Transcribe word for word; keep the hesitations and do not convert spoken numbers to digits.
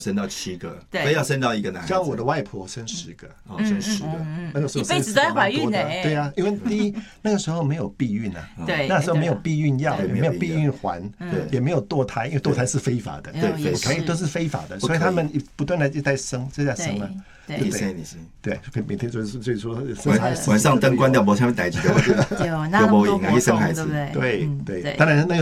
生到七个， 对非要生到一个男孩子。 像我的外婆生十个， 哦，生十个， 那个时候一辈子都在怀孕呢。 对啊，因为第一那个时候没有避孕啊， 对， 那时候没有避孕药， 对也没有避孕环，也没有堕胎，因为堕胎是非法的， 对，非法都是非法的，所以他们不断的就在生，就在生了。 对， 你生你生， 对，每天就是所以说晚上灯关掉，没什么代志，就就那么多活动，对不对？ 对对，当然那个。